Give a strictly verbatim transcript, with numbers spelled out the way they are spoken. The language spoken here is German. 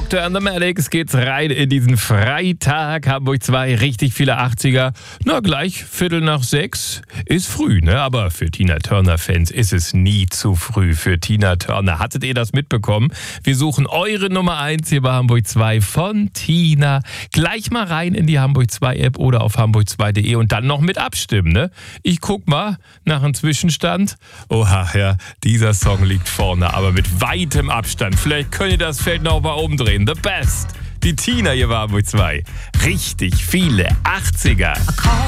Doctor and the Medics geht's rein in diesen Freitag. Hamburg zwei, richtig viele achtziger. Na, gleich Viertel nach sechs. Ist früh, ne? Aber für Tina Turner-Fans ist es nie zu früh für Tina Turner. Hattet ihr das mitbekommen? Wir suchen eure Nummer eins hier bei Hamburg zwei von Tina. Gleich mal rein in die Hamburg zwei App oder auf hamburg zwei punkt de und dann noch mit abstimmen, ne? Ich guck mal nach einem Zwischenstand. Oha, ja, dieser Song liegt vorne, aber mit weitem Abstand. Vielleicht könnt ihr das Feld noch mal umdrehen. The Best. Die Tina hier bei Hamburg zwei. Richtig viele achtziger.